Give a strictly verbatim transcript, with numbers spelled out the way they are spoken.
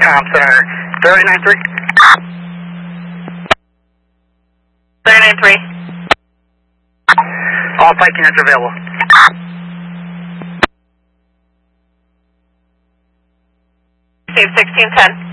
Com Center, thirty-nine three. thirty-nine three. All flight units are available. Save sixteen ten.